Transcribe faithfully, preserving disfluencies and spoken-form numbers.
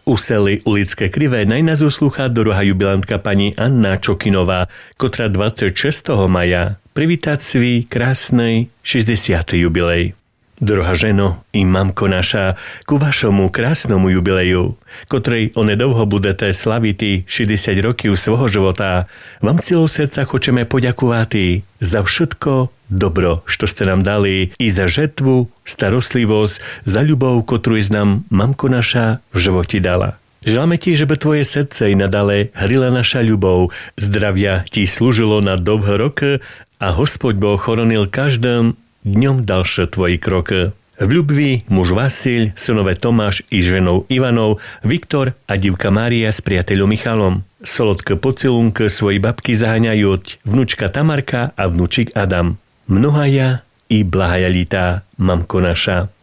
Useli ulické krivé najnazú slúcha druhá jubilantka pani Anna Čokinová, ktorá dvadsiateho šiesteho maja privítať svý krásnej šesťdesiaty jubilej. Droha ženo i mamko naša, ku vašomu krásnomu jubileju, ktorej onedovho budete slaviti šesťdesiat rokov svojho života, vám silou srdca chceme poďakovať za všetko dobro, što ste nám dali, i za žetvu, starostlivosť, za ľubov, ktorú nám mamko naša v živote dala. Želáme ti, že by tvoje srdce i nadále hrila naša ľubov, zdravia ti slúžilo na dlhé roky a Hospod Boh choronil každým dňom ďalšie tvoji kroky. V ľubvi muž Vasil, synové Tomáš i ženou Ivanou, Viktor a divka Mária s priateľom Michalom. Solodké pocilunky svojej babky zaháňajú vnúčka Tamarka a vnúčik Adam. Mnohaja i blahaja litá, mamko naša.